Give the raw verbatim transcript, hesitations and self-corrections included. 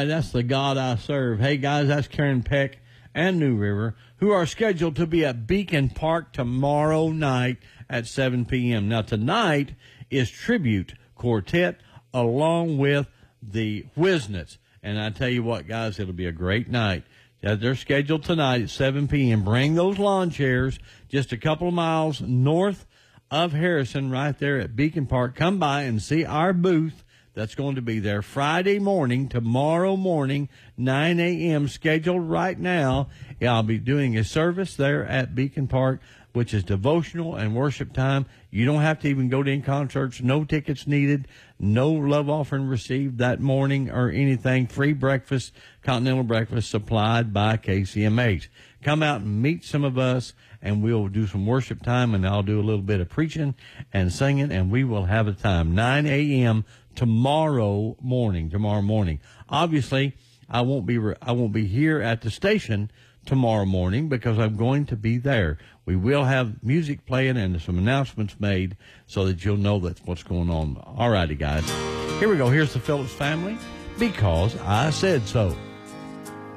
right, that's the God I serve. Hey, guys, that's Karen Peck and New River, who are scheduled to be at Beacon Park tomorrow night at seven p.m. Now, tonight is Tribute Quartet along with the Whiznets. And I tell you what, guys, it'll be a great night. They're scheduled tonight at seven p.m. Bring those lawn chairs just a couple of miles north of Harrison, right there at Beacon Park. Come by and see our booth that's going to be there Friday morning, tomorrow morning, nine a.m. scheduled right now. Yeah, I'll be doing a service there at Beacon Park, which is devotional and worship time. You don't have to even go to any concerts. No tickets needed. No love offering received that morning or anything. Free breakfast, continental breakfast supplied by K C M H. Come out and meet some of us, and we'll do some worship time, and I'll do a little bit of preaching and singing, and we will have a time. nine a.m. tomorrow morning, tomorrow morning. Obviously, I won't be, I won't be here at the station tomorrow morning because I'm going to be there. We will have music playing and some announcements made so that you'll know that's what's going on. All righty, guys. Here we go. Here's the Phillips family, Because I Said So.